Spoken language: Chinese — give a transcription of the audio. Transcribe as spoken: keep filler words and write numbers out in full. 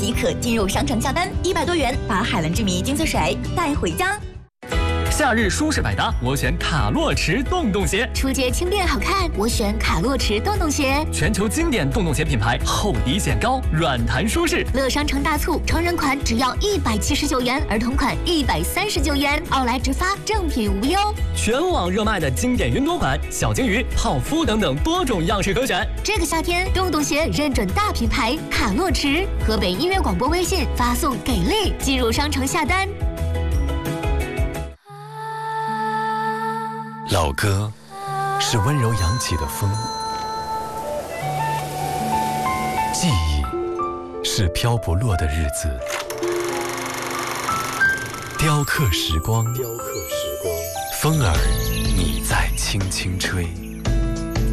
即可进入商城下单，一百多元把海蓝之谜精粹水带回家。 夏日舒适百搭，我选卡洛驰洞洞鞋。 出街轻便好看，我选卡洛驰洞洞鞋。 全球经典洞洞鞋品牌，厚底显高，软弹舒适。 乐商城大促，成人款只要一百七十九元，儿童款一百三十九元，奥莱直发，正品无忧。 全网热卖的经典云朵款、小金鱼、泡芙等等多种样式可选。 这个夏天，洞洞鞋认准大品牌卡洛驰。河北音乐广播微信发送给力，进入商城下单。 老歌是温柔扬起的风，记忆是飘不落的日子，雕刻时光，雕刻时光，风儿你在轻轻吹。